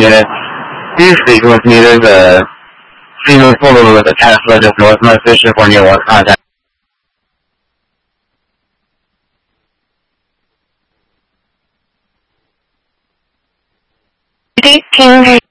units. Please speak with me. Please move forward with a Tesla just north of Fisher for near one contact. King